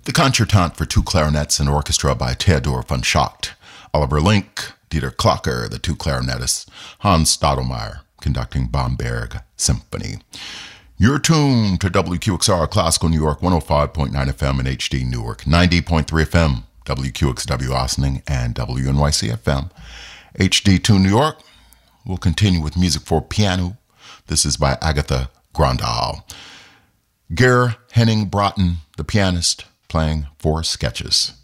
The Concertante for two clarinets and orchestra by Theodor von Schacht, Oliver Link, Dieter Klocker, the two clarinetists, Hans Stadelmeier, conducting Bamberg Symphony. You're tuned to WQXR Classical New York 105.9 FM and HD Newark, 90.3 FM, WQXW Ossining, and WNYC FM. HD2 New York will continue with music for piano. This is by Agatha Grandal. Geir Henning Broughton, the pianist, playing four sketches.